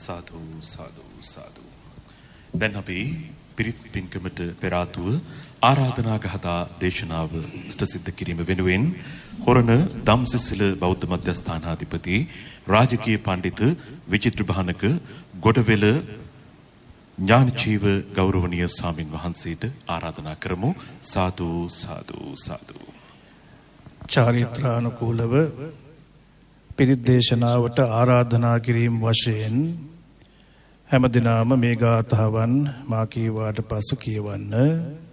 සාදු සාදු සාදු. දැන් අපි පිරිත් පින්කමට පෙර ආතුව ආරාධනා ගහතා දේශනාව ඉෂ්ට සිද්ධ කිරීම වෙනුවෙන් හොරණ ධම්සසිල බෞද්ධ මධ්‍යස්ථානාධිපති රාජකීය පඬිතු විචිත්‍ර භානක ගොඩවෙල ඥානජීව ගෞරවනීය ස්වාමින් වහන්සේට ආරාධනා කරමු. සාදු සාදු සාදු. චාරිත්‍රානුකූලව පිරිත් දේශනාවට ආරාධනා කිරීම වශයෙන් හැමදිනම මේ ගාථාවන් මා කීවාට පසු කියවන්න.